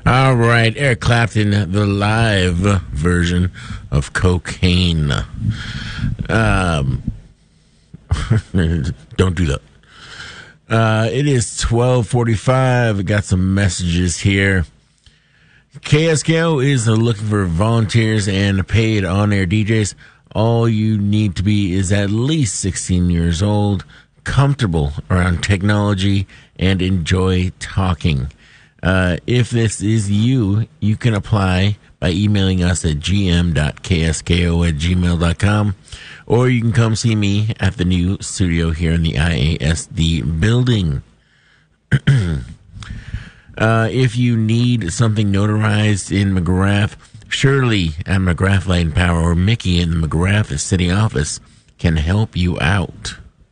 All right, Eric Clapton, the live version of Cocaine. Don't do that. It is 12:45. Got some messages here. KSKO is looking for volunteers and paid on-air DJs. All you need to be is at least 16 years old, comfortable around technology, and enjoy talking. If this is you, you can apply by emailing us at gm.ksko@gmail.com, or you can come see me at the new studio here in the IASD building. If you need something notarized in McGrath, Shirley at McGrath Light and Power or Mickey in the McGrath City office can help you out.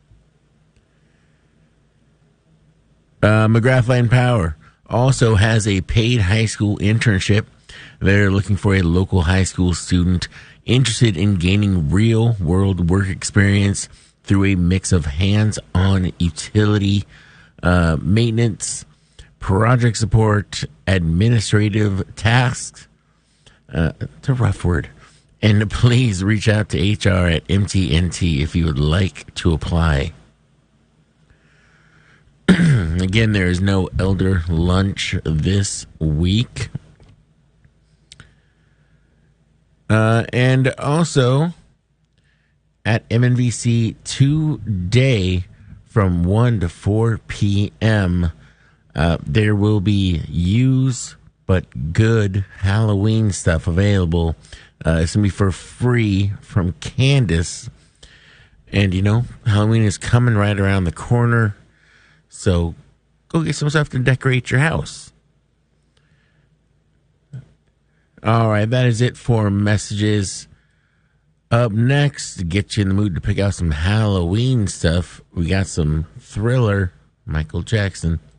McGrath Light and Power also has a paid high school internship. They're looking for a local high school student interested in gaining real-world work experience through a mix of hands-on utility maintenance, project support, administrative tasks. It's a rough word. And please reach out to HR at MTNT if you would like to apply. Again, there is no elder lunch this week. And also at MNVC today from 1 to 4 p.m., there will be used but good Halloween stuff available. It's going to be for free from Candace. And, you know, Halloween is coming right around the corner. So go get some stuff to decorate your house. All right, that is it for messages. Up next, to get you in the mood to pick out some Halloween stuff, we got some Thriller, Michael Jackson.